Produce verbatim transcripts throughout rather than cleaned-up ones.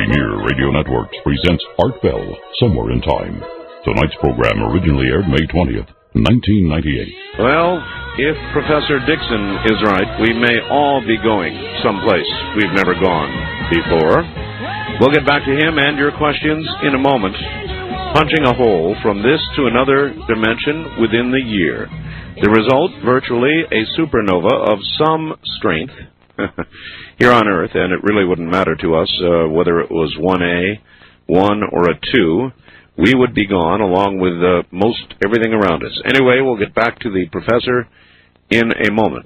Premier Radio Networks presents Art Bell, Somewhere in Time. Tonight's program originally aired May twentieth, nineteen ninety-eight. Well, if Professor Dixon is right, we may all be going someplace we've never gone before. We'll get back to him and your questions in a moment. Punching a hole from this to another dimension within the year. The result, virtually a supernova of some strength here on Earth, and it really wouldn't matter to us uh, whether it was one A, one, or a two. We would be gone along with uh, most everything around us. Anyway, we'll get back to the professor in a moment.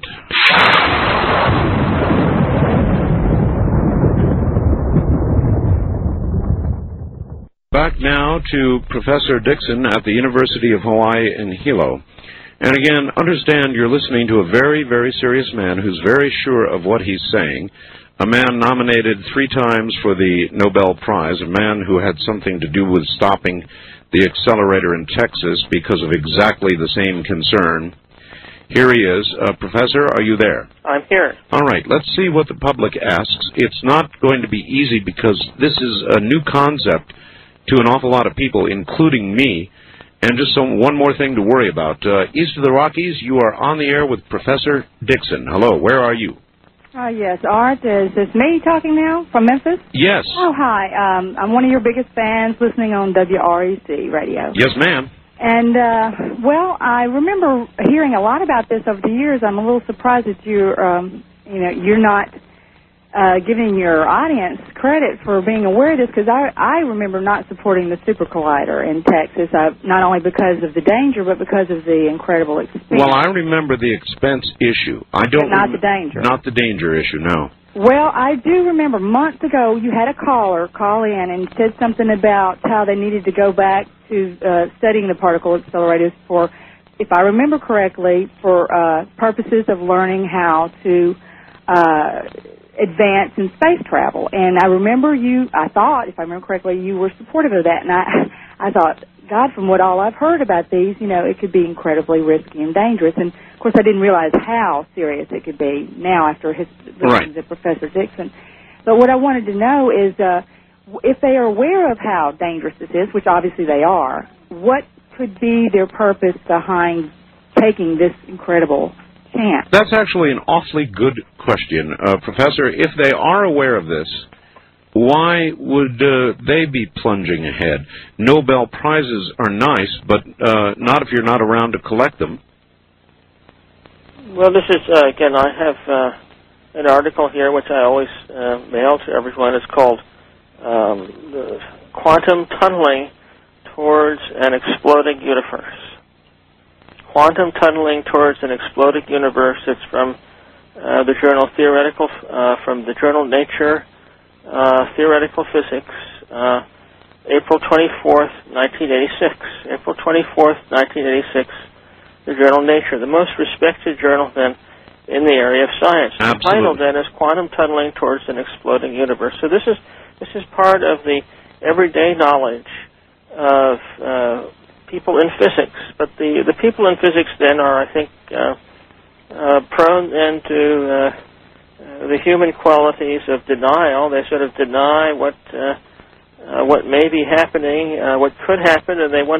Back now to Professor Dixon at the University of Hawaii in Hilo. And again, understand you're listening to a very, very serious man who's very sure of what he's saying, a man nominated three times for the Nobel Prize, a man who had something to do with stopping the accelerator in Texas because of exactly the same concern. Here he is. Uh, Professor, are you there? I'm here. All right, let's see what the public asks. It's not going to be easy because this is a new concept to an awful lot of people, including me. And just some, one more thing to worry about. Uh, east of the Rockies, you are on the air with Professor Dixon. Hello, where are you? Oh, yes, Art. Is this me talking now from Memphis? Yes. Oh, hi. Um, I'm one of your biggest fans listening on W R E C radio. Yes, ma'am. And, uh, well, I remember hearing a lot about this over the years. I'm a little surprised that you're, um, you know, you're not Uh, giving your audience credit for being aware of this, because I, I remember not supporting the Super Collider in Texas, uh, not only because of the danger, but because of the incredible expense. Well, I remember the expense issue. I don't. But not the danger. Not the danger issue, no. Well, I do remember months ago you had a caller call in and said something about how they needed to go back to uh, studying the particle accelerators for, if I remember correctly, for uh, purposes of learning how to Uh, advance in space travel. And I remember you, I thought, if I remember correctly, you were supportive of that. And I, I thought, God, from what all I've heard about these, you know, it could be incredibly risky and dangerous. And, of course, I didn't realize how serious it could be now after his listening to Professor Dixon. But what I wanted to know is uh, if they are aware of how dangerous this is, which obviously they are, what could be their purpose behind taking this incredible chance? That's actually an awfully good question. Uh, Professor, if they are aware of this, why would uh, they be plunging ahead? Nobel Prizes are nice, but uh, not if you're not around to collect them. Well, this is, uh, again, I have uh, an article here which I always uh, mail to everyone. It's called um, the Quantum Tunneling Towards an Exploding Universe. Quantum Tunneling Towards an Exploding Universe. It's from uh, the journal Theoretical, uh, from the journal Nature uh, Theoretical Physics, uh, April twenty-fourth, nineteen eighty-six. April twenty-fourth, nineteen eighty-six. The journal Nature, the most respected journal then in the area of science. Absolutely. The title then is Quantum Tunneling Towards an Exploding Universe. So this is this is part of the everyday knowledge of uh, people in physics, but the the people in physics then are, I think, uh, uh, prone then to uh, uh, the human qualities of denial. They sort of deny what uh, uh, what may be happening, uh, what could happen, and they want